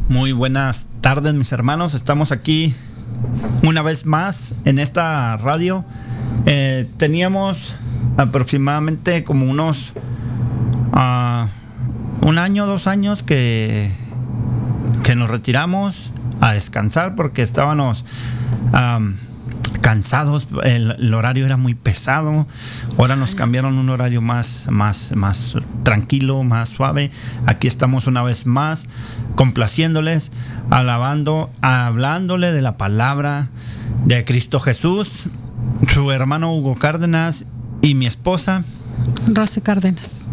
Muy buenas tardes, mis hermanos. Estamos aquí una vez más en esta radio. Teníamos aproximadamente como unos 1 año, 2 años que nos retiramos a descansar porque estábamos cansados. El horario era muy pesado. Ahora nos cambiaron un horario más tranquilo, más suave. Aquí estamos una vez más complaciéndoles, alabando, hablándole de la palabra de Cristo Jesús. Su hermano Hugo Cárdenas y mi esposa Rosy Cárdenas.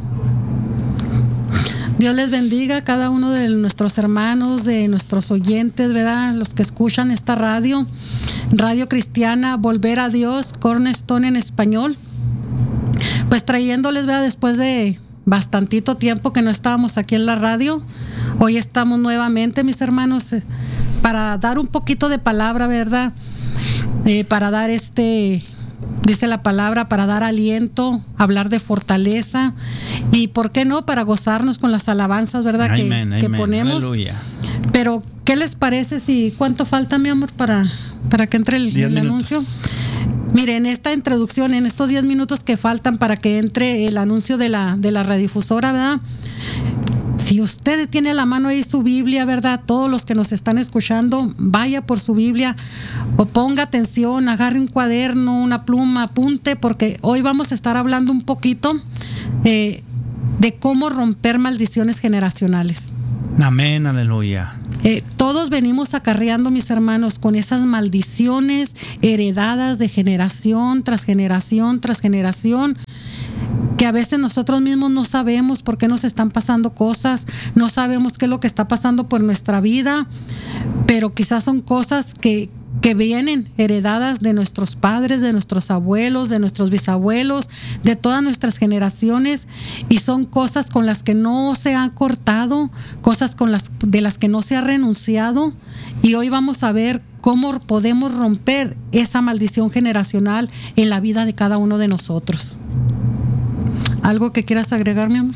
Dios les bendiga a cada uno de nuestros hermanos, de nuestros oyentes, ¿verdad? Los que escuchan esta radio cristiana, Volver a Dios, Cornerstone en español. Pues trayéndoles, ¿verdad? Después de bastantito tiempo que no estábamos aquí en la radio, hoy estamos nuevamente, mis hermanos, para dar un poquito de palabra, ¿verdad? Para dar dice la palabra, para dar aliento, hablar de fortaleza y, ¿por qué no?, para gozarnos con las alabanzas, ¿verdad? Que ponemos. Aleluya. Pero, ¿qué les parece si cuánto falta, mi amor, para que entre el anuncio? Mire, en esta introducción, en estos 10 minutos que faltan para que entre el anuncio de la radiodifusora, ¿verdad? Si usted tiene a la mano ahí su Biblia, ¿verdad? Todos los que nos están escuchando, vaya por su Biblia o ponga atención, agarre un cuaderno, una pluma, apunte, porque hoy vamos a estar hablando un poquito de cómo romper maldiciones generacionales. Amén, aleluya. Todos venimos acarreando, mis hermanos, con esas maldiciones heredadas de generación tras generación tras generación, que a veces nosotros mismos no sabemos por qué nos están pasando cosas, no sabemos qué es lo que está pasando por nuestra vida, pero quizás son cosas que vienen heredadas de nuestros padres, de nuestros abuelos, de nuestros bisabuelos, de todas nuestras generaciones, y son cosas con las que no se han cortado, cosas de las que no se ha renunciado, y hoy vamos a ver cómo podemos romper esa maldición generacional en la vida de cada uno de nosotros. ¿Algo que quieras agregar, mi amor?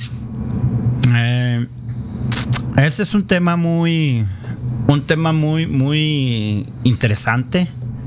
Ese es un tema muy interesante.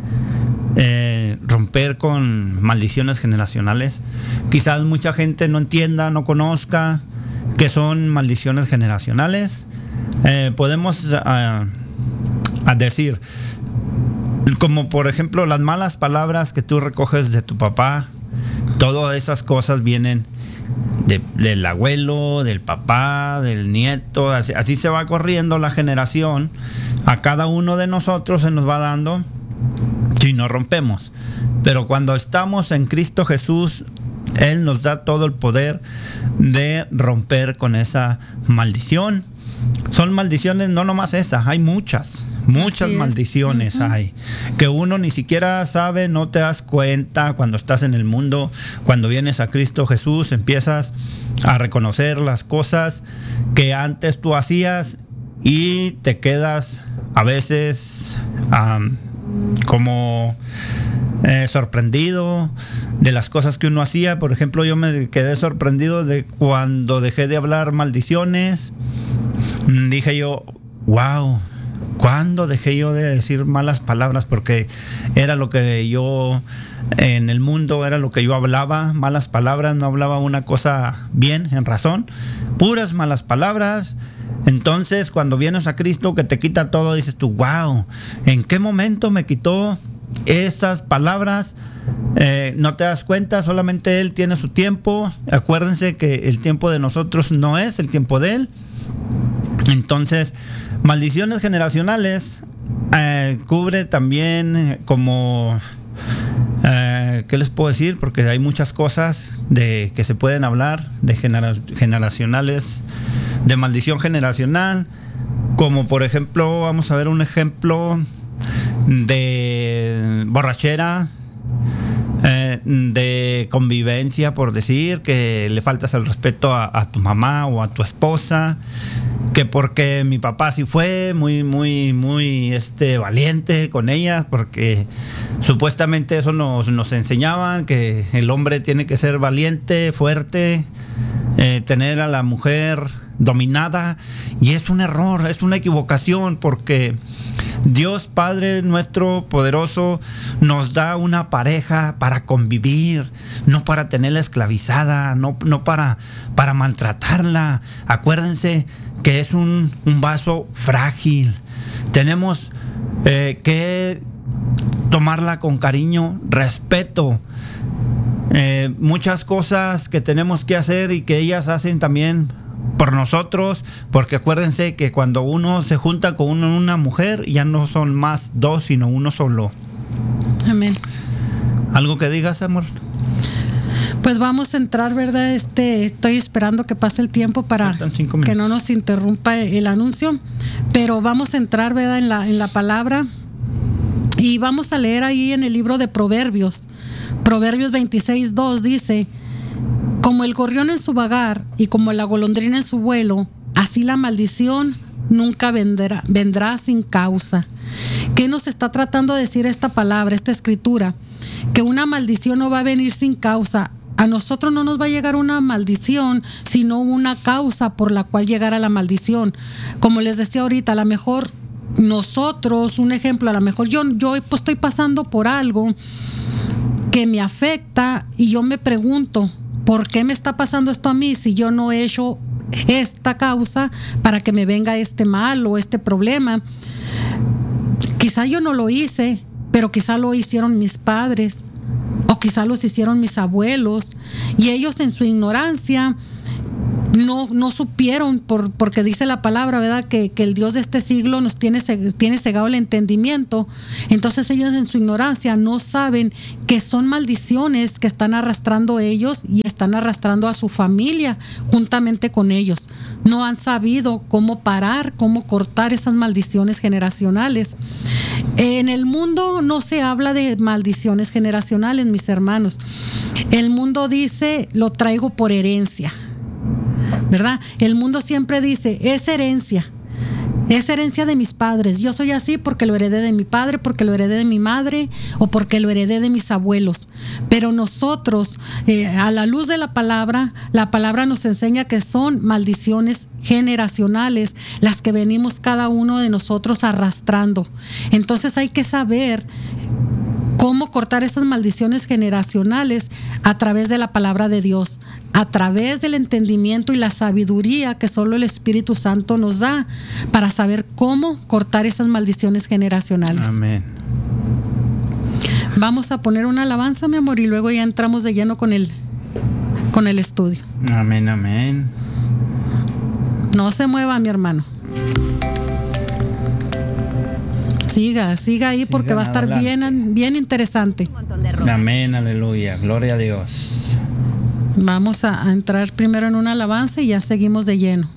Romper con maldiciones generacionales. Quizás mucha gente no entienda, no conozca qué son maldiciones generacionales. Podemos decir, como por ejemplo, las malas palabras que tú recoges de tu papá. Todas esas cosas vienen del abuelo, del papá, del nieto. Así se va corriendo la generación. A cada uno de nosotros se nos va dando si no rompemos. Pero cuando estamos en Cristo Jesús, Él nos da todo el poder de romper con esa maldición. Son maldiciones, no nomás esa, hay muchas maldiciones. Hay que uno ni siquiera sabe, no te das cuenta cuando estás en el mundo. Cuando vienes a Cristo Jesús, empiezas a reconocer las cosas que antes tú hacías y te quedas a veces como sorprendido de las cosas que uno hacía. Por ejemplo, yo me quedé sorprendido de cuando dejé de hablar maldiciones. Dije yo, wow, ¿cuándo dejé yo de decir malas palabras? Porque era lo que yo, en el mundo, era lo que yo hablaba, malas palabras, no hablaba una cosa bien, en razón, puras malas palabras. Entonces, cuando vienes a Cristo, que te quita todo, dices tú, wow, ¿en qué momento me quitó esas palabras? No te das cuenta, solamente Él tiene su tiempo. Acuérdense que el tiempo de nosotros no es el tiempo de Él. Entonces, maldiciones generacionales cubre también como, ¿qué les puedo decir? Porque hay muchas cosas que se pueden hablar de generacionales, de maldición generacional, como por ejemplo, vamos a ver un ejemplo de borrachera, de convivencia, por decir, que le faltas el respeto a tu mamá o a tu esposa, que porque mi papá sí fue muy valiente con ella, porque supuestamente eso nos enseñaban, que el hombre tiene que ser valiente, fuerte, tener a la mujer dominada, y es un error, es una equivocación, porque Dios Padre nuestro poderoso nos da una pareja para convivir, no para tenerla esclavizada, no para maltratarla. Acuérdense que es un vaso frágil. Tenemos que tomarla con cariño, respeto. Muchas cosas que tenemos que hacer y que ellas hacen también por nosotros, porque acuérdense que cuando uno se junta con una mujer, ya no son más dos, sino uno solo. Amén. ¿Algo que digas, amor? Pues vamos a entrar, ¿verdad? Estoy esperando que pase el tiempo para que no nos interrumpa el anuncio, pero vamos a entrar, ¿verdad? En la palabra, y vamos a leer ahí en el libro de Proverbios 26:2 dice: como el gorrión en su vagar y como la golondrina en su vuelo, así la maldición nunca vendrá sin causa. ¿Qué nos está tratando de decir esta palabra, esta escritura? Que una maldición no va a venir sin causa. A nosotros no nos va a llegar una maldición, sino una causa por la cual llegará la maldición. Como les decía ahorita, a lo mejor nosotros, un ejemplo, a lo mejor yo pues estoy pasando por algo que me afecta y yo me pregunto, ¿por qué me está pasando esto a mí si yo no he hecho esta causa para que me venga este mal o este problema? Quizá yo no lo hice, pero quizá lo hicieron mis padres o quizá los hicieron mis abuelos, y ellos en su ignorancia no supieron, porque dice la palabra, ¿verdad? Que el Dios de este siglo nos tiene cegado el entendimiento. Entonces ellos en su ignorancia no saben que son maldiciones que están arrastrando ellos y están arrastrando a su familia juntamente con ellos. No han sabido cómo parar, cómo cortar esas maldiciones generacionales. En el mundo no se habla de maldiciones generacionales, mis hermanos. El mundo dice, lo traigo por herencia, ¿verdad? El mundo siempre dice, es herencia de mis padres. Yo soy así porque lo heredé de mi padre, porque lo heredé de mi madre o porque lo heredé de mis abuelos. Pero nosotros, a la luz de la palabra nos enseña que son maldiciones generacionales las que venimos cada uno de nosotros arrastrando. Entonces hay que saber cómo cortar esas maldiciones generacionales a través de la palabra de Dios, a través del entendimiento y la sabiduría que solo el Espíritu Santo nos da para saber cómo cortar esas maldiciones generacionales. Amén. Vamos a poner una alabanza, mi amor, y luego ya entramos de lleno con el estudio. Amén, amén. No se mueva, mi hermano. Siga ahí porque va a estar bien interesante. Amén, aleluya, gloria a Dios. Vamos a entrar primero en una alabanza y ya seguimos de lleno.